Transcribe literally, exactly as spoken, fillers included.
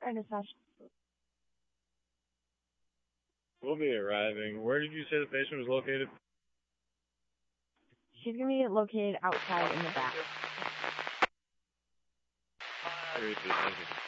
Or dispatch. We'll be arriving. Where did you say the patient was located? She's gonna be located outside in the back. Thank you.